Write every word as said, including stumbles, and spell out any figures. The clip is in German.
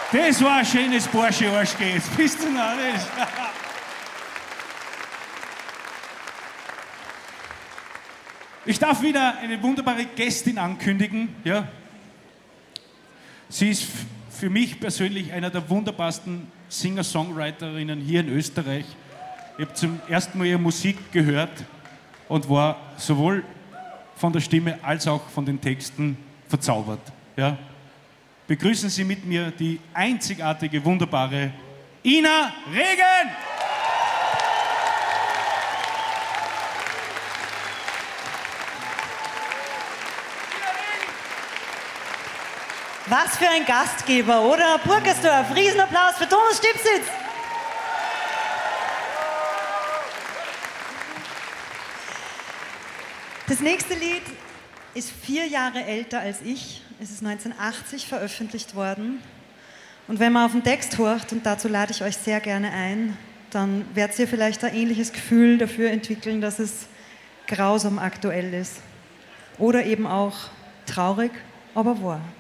Das war ein schönes Porsche-Arschgeh. Jetzt bist du noch nicht. Ich darf wieder eine wunderbare Gästin ankündigen. Ja. Sie ist für mich persönlich einer der wunderbarsten Singer-Songwriterinnen hier in Österreich. Ich habe zum ersten Mal ihre Musik gehört und war sowohl von der Stimme als auch von den Texten verzaubert. Ja. Begrüßen Sie mit mir die einzigartige, wunderbare Ina Regen! Was für ein Gastgeber, oder? Burgersdorf, Riesenapplaus für Thomas Stipsitz. Das nächste Lied ist vier Jahre älter als ich. Es ist neunzehnhundertachtzig veröffentlicht worden. Und wenn man auf den Text horcht, und dazu lade ich euch sehr gerne ein, dann werdet ihr vielleicht ein ähnliches Gefühl dafür entwickeln, dass es grausam aktuell ist. Oder eben auch traurig, aber wahr.